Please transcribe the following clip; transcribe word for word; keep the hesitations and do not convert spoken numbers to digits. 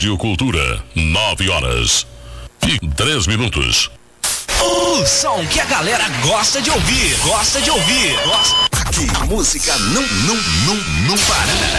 Rádio Cultura, nove horas e três minutos. O som que a galera gosta de ouvir, gosta de ouvir, gosta. Aqui a música não, não, não, não para.